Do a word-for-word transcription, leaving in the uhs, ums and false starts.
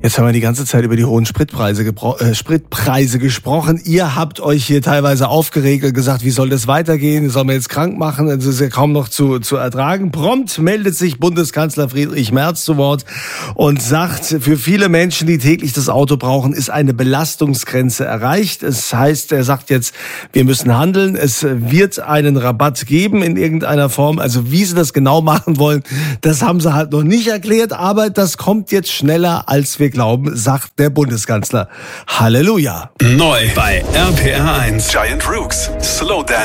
Jetzt haben wir die ganze Zeit über die hohen Spritpreise, gebro- äh, Spritpreise gesprochen. Ihr habt euch hier teilweise aufgeregt und gesagt, wie soll das weitergehen? Sollen wir jetzt krank machen? Das ist ja kaum noch zu, zu ertragen. Prompt meldet sich Bundeskanzler Friedrich Merz zu Wort und sagt, für viele Menschen, die täglich das Auto brauchen, ist eine Belastungsgrenze erreicht. Es heißt, er sagt jetzt, wir müssen handeln. Es wird einen Rabatt geben in irgendeiner Form. Also wie sie das genau machen wollen, das haben sie halt noch nicht erklärt. Aber das kommt jetzt schneller, als wir glauben, sagt der Bundeskanzler. Halleluja. Neu bei R P R eins. Giant Rooks. Slow Dance.